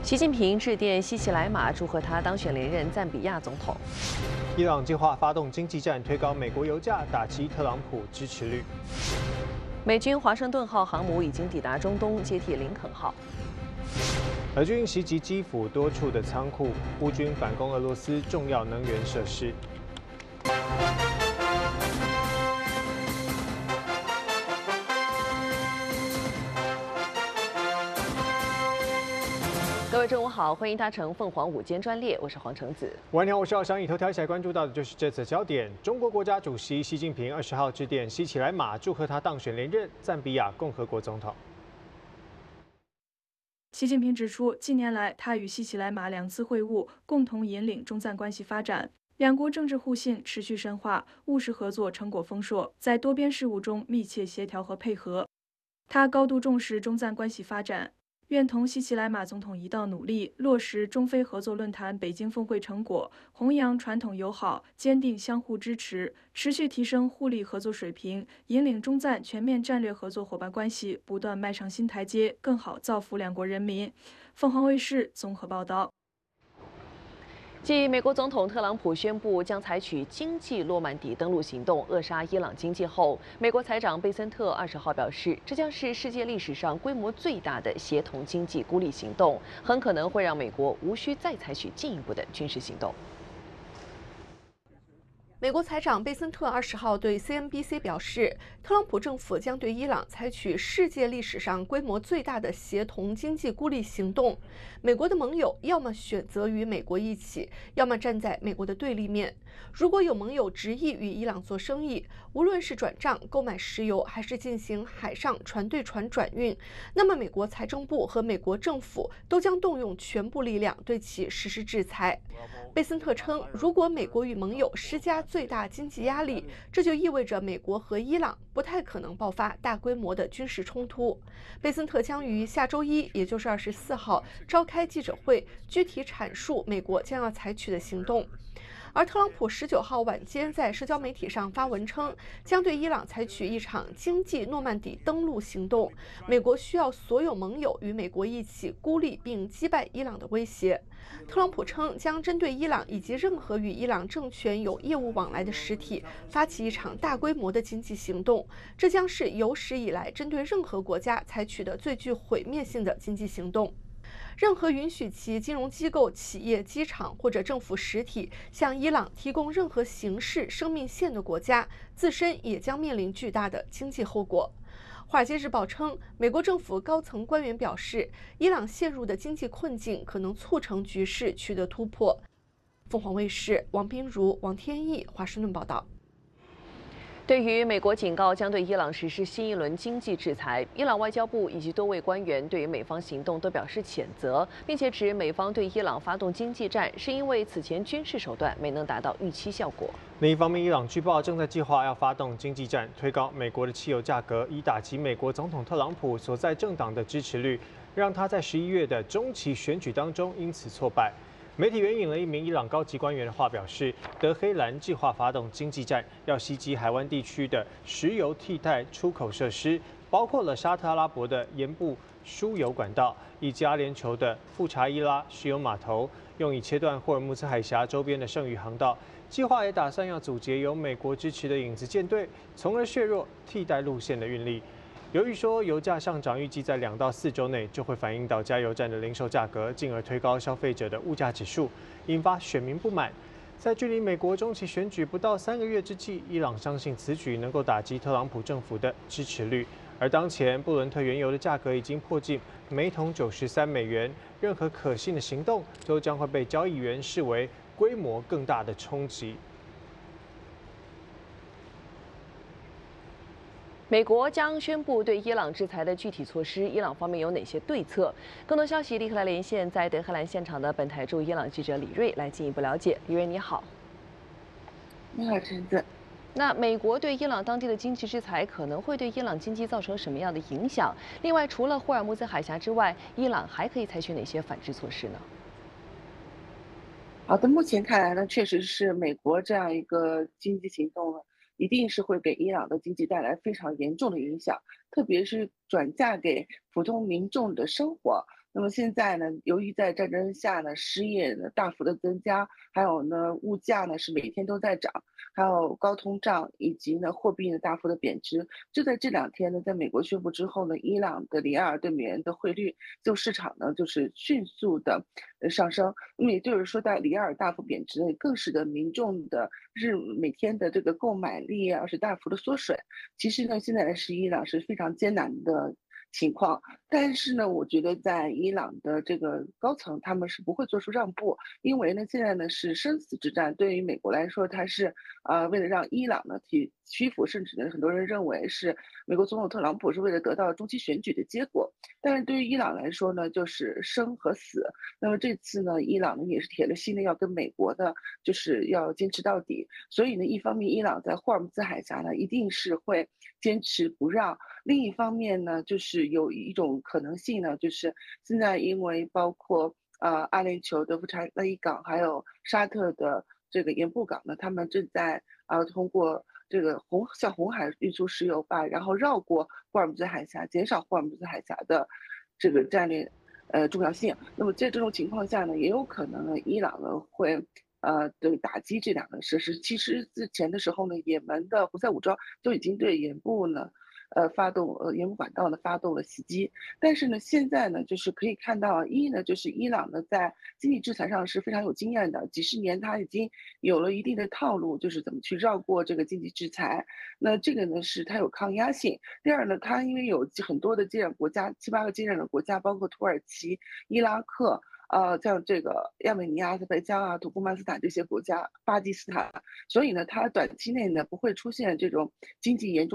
习近平致电西奇莱马，祝贺他当选连任赞比亚总统。 伊朗计划发动经济战，推高美国油价，打击特朗普支持率。 美军华盛顿号航母已经抵达中东，接替林肯号。 俄军袭击基辅多处的仓库，乌军反攻俄罗斯重要能源设施。 各位中午好，欢迎搭乘凤凰午间专列，我是黄橙子。 晚上好，我是姚翔。以头条一起来关注到的就是这次焦点：中国国家主席习近平20号致电西奇莱马，祝贺他当选连任赞比亚共和国总统。 习近平指出，近年来他与西奇莱马2次会晤，共同引领中赞关系发展，两国政治互信持续深化，务实合作成果丰硕，在多边事务中密切协调和配合。他高度重视中赞关系发展，愿同西奇莱马总统一道努力，落实中非合作论坛北京峰会成果，弘扬传统友好，坚定相互支持，持续提升互利合作水平，引领中赞全面战略合作伙伴关系不断迈上新台阶，更好造福两国人民。凤凰卫视综合报道。 继美国总统特朗普宣布将采取经济诺曼底登陆行动扼杀伊朗经济后，美国财长贝森特20号表示，这将是世界历史上规模最大的协同经济孤立行动，很可能会让美国无需再采取进一步的军事行动。 美国财长贝森特20号对 CNBC 表示，特朗普政府将对伊朗采取世界历史上规模最大的协同经济孤立行动。美国的盟友要么选择与美国一起，要么站在美国的对立面。如果有盟友执意与伊朗做生意，无论是转账、购买石油，还是进行海上船对船转运，那么美国财政部和美国政府都将动用全部力量对其实施制裁。贝森特称，如果美国与盟友施加最大经济压力，这就意味着美国和伊朗不太可能爆发大规模的军事冲突。贝森特将于下周一，也就是24号召开记者会，具体阐述美国将要采取的行动。而特朗普19号晚间在社交媒体上发文称，将对伊朗采取一场经济诺曼底登陆行动，美国需要所有盟友与美国一起孤立并击败伊朗的威胁。特朗普称，将针对伊朗以及任何与伊朗政权有业务往来的实体，发起一场大规模的经济行动，这将是有史以来针对任何国家采取的最具毁灭性的经济行动。任何允许其金融机构、企业、机场或者政府实体向伊朗提供任何形式生命线的国家，自身也将面临巨大的经济后果。《华尔街日报》称，美国政府高层官员表示，伊朗陷入的经济困境可能促成局势取得突破。凤凰卫视王彬如、王天翼华盛顿报道。 对于美国警告将对伊朗实施新一轮经济制裁，伊朗外交部以及多位官员对于美方行动都表示谴责，并且指美方对伊朗发动经济战是因为此前军事手段没能达到预期效果。 另一方面，伊朗据报正在计划要发动经济战，推高美国的汽油价格，以打击美国总统特朗普所在政党的支持率，让他在11月的中期选举当中因此挫败。媒体援引了一名伊朗高级官员的话表示，德黑兰计划发动经济战，要袭击海湾地区的石油替代出口设施，包括了沙特阿拉伯的盐部输油管道，以及阿联酋的富查伊拉石油码头，用以切断霍尔木兹海峡周边的剩余航道。计划也打算要阻截由美国支持的影子舰队，从而削弱替代路线的运力。由于说油价上涨预计在2到4周内就会反映到加油站的零售价格，进而推高消费者的物价指数，引发选民不满。在距离美国中期选举不到3个月之际，伊朗相信此举能够打击特朗普政府的支持率。而当前布伦特原油的价格已经迫近每桶93美元，任何可信的行动都将会被交易员视为规模更大的冲击。 美国将宣布对伊朗制裁的具体措施，伊朗方面有哪些对策？更多消息立刻来连线在德黑兰现场的本台驻伊朗记者李锐来进一步了解。李锐，你好。 你好，橙子。 那美国对伊朗当地的经济制裁可能会对伊朗经济造成什么样的影响？另外，除了霍尔木兹海峡之外，伊朗还可以采取哪些反制措施呢？ 好的，目前看来呢，确实是美国这样一个经济行动呢，一定是会给伊朗的经济带来非常严重的影响。 特别是转嫁给普通民众的生活。那么现在呢，由于在战争下呢，失业呢大幅的增加，还有呢，物价呢是每天都在涨，还有高通胀以及呢货币呢大幅的贬值。就在这2天呢，在美国宣布之后呢，伊朗的里亚尔对美元的汇率就市场呢就是迅速的上升。那么也就是说，在里亚尔大幅贬值呢，更使得民众的每天的这个购买力啊是大幅的缩水。其实呢，现在的伊朗是非常艰难的情况，但是呢，我觉得在伊朗的这个高层，他们是不会做出让步，因为呢，现在呢是生死之战，对于美国来说，它是为了让伊朗呢屈服，甚至呢很多人认为是美国总统特朗普是为了得到中期选举的结果，但是对于伊朗来说呢，就是生和死。那么这次呢，伊朗呢也是铁了心的要跟美国的，就是要坚持到底。所以呢，一方面伊朗在霍尔木兹海峡呢一定是会坚持不让，另一方面呢，就是有一种可能性呢，就是现在因为包括阿联酋的夫查勒伊港，还有沙特的这个盐布港呢，他们正在通过这个向红海运输石油吧，然后绕过霍尔木兹海峡，减少霍尔木兹海峡的这个战略重要性。那么在这种情况下呢，也有可能呢，伊朗呢会对打击这2个设施。其实之前的时候呢，也门的胡塞武装就已经对盐布呢盐布管道呢发动了袭击。但是呢，现在呢，就是可以看到，呢，就是伊朗呢在经济制裁上是非常有经验的，几十年他已经有了一定的套路，就是怎么去绕过这个经济制裁。那这个呢是它有抗压性。第二呢，它因为有很多的接壤国家，7、8个接壤的国家，包括土耳其、伊拉克。像这个亚美尼亚、阿塞拜疆啊、土库曼斯坦这些国家，巴基斯坦，所以呢，它短期内呢不会出现这种经济严重